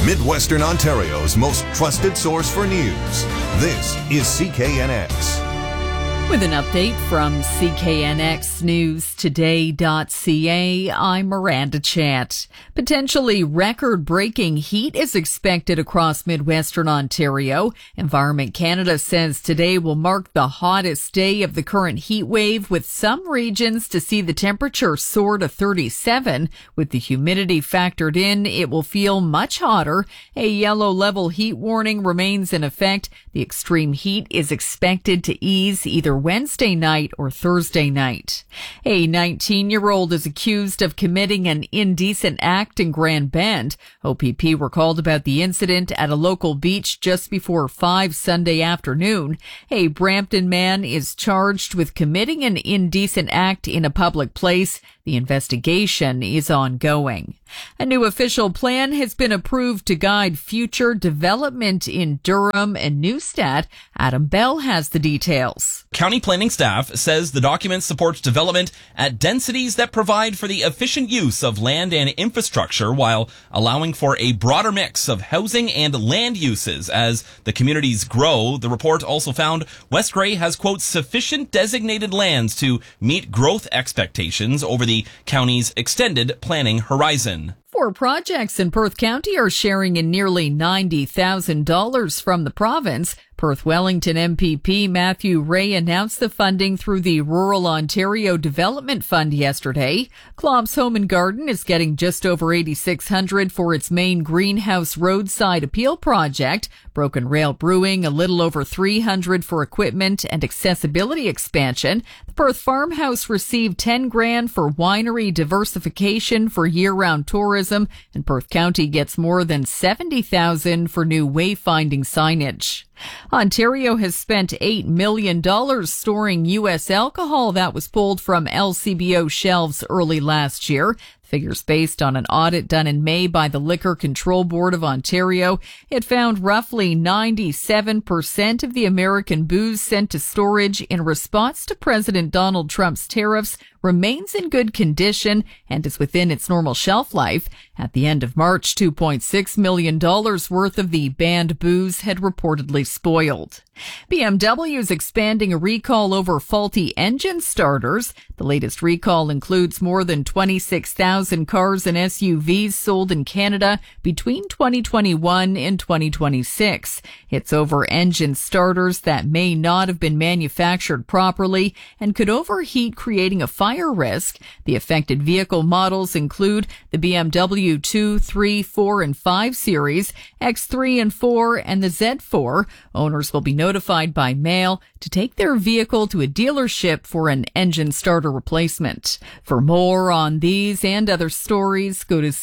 Midwestern Ontario's most trusted source for news. This is CKNX. With an update from CKNXNewsToday.ca, I'm Miranda Chant. Potentially record-breaking heat is expected across Midwestern Ontario. Environment Canada says today will mark the hottest day of the current heat wave, with some regions to see the temperature soar to 37. With the humidity factored in, it will feel much hotter. A yellow level heat warning remains in effect. The extreme heat is expected to ease either Wednesday night or Thursday night. A 19-year-old is accused of committing an indecent act in Grand Bend. OPP were called about the incident at a local beach just before 5 Sunday afternoon. A Brampton man is charged with committing an indecent act in a public place. The investigation is ongoing. A new official plan has been approved to guide future development in Durham and Neustadt. Adam Bell has the details. County planning staff says the document supports development at densities that provide for the efficient use of land and infrastructure while allowing for a broader mix of housing and land uses as the communities grow. The report also found West Grey has, quote, sufficient designated lands to meet growth expectations over the county's extended planning horizon. 4 projects in Perth County are sharing in nearly $90,000 from the province. Perth Wellington MPP Matthew Ray announced the funding through the Rural Ontario Development Fund yesterday. Klopp's Home and Garden is getting just over $8,600 for its main greenhouse roadside appeal project. Broken Rail Brewing a little over $300 for equipment and accessibility expansion. The Perth Farmhouse received $10,000 for winery diversification for year-round tourism, and Perth County gets more than $70,000 for new wayfinding signage. Ontario has spent $8 million storing U.S. alcohol that was pulled from LCBO shelves early last year. Figures based on an audit done in May by the Liquor Control Board of Ontario. It found roughly 97% of the American booze sent to storage in response to President Donald Trump's tariffs remains in good condition and is within its normal shelf life. At the end of March, $2.6 million worth of the banned booze had reportedly spoiled. BMW is expanding a recall over faulty engine starters. The latest recall includes more than 26,000 cars and SUVs sold in Canada between 2021 and 2026. It's over engine starters that may not have been manufactured properly and could overheat, creating a fire risk. The affected vehicle models include the BMW 2, 3, 4, and 5 series, X3 and 4, and the Z4. Owners will be notified by mail to take their vehicle to a dealership for an engine starter replacement. For more on these and other stories, go to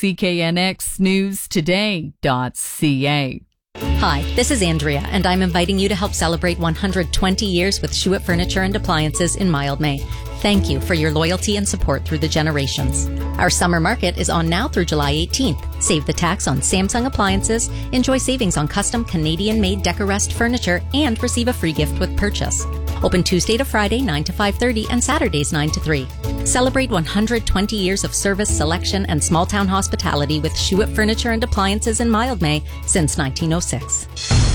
CKNXNewsToday.ca. Hi, this is Andrea, and I'm inviting you to help celebrate 120 years with Schuett Furniture and Appliances in Mildmay. Thank you for your loyalty and support through the generations. Our summer market is on now through July 18th. Save the tax on Samsung appliances, enjoy savings on custom Canadian-made Decorest furniture, and receive a free gift with purchase. Open Tuesday to Friday, 9 to 5:30, and Saturdays, 9 to 3. Celebrate 120 years of service, selection, and small-town hospitality with Schuett Furniture and Appliances in Mildmay since 1906.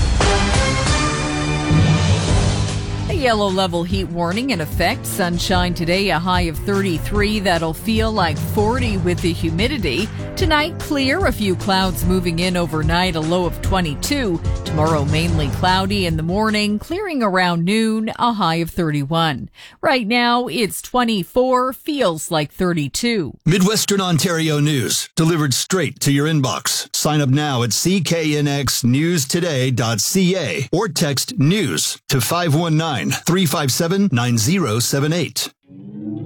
A yellow level heat warning in effect. Sunshine today, a high of 33. That'll feel like 40 with the humidity. Tonight, clear, a few clouds moving in overnight, a low of 22. Tomorrow, mainly cloudy in the morning, clearing around noon, a high of 31. Right now, it's 24, feels like 32. Midwestern Ontario news, delivered straight to your inbox. Sign up now at CKNXNewsToday.ca or text NEWS to 519-357-9078.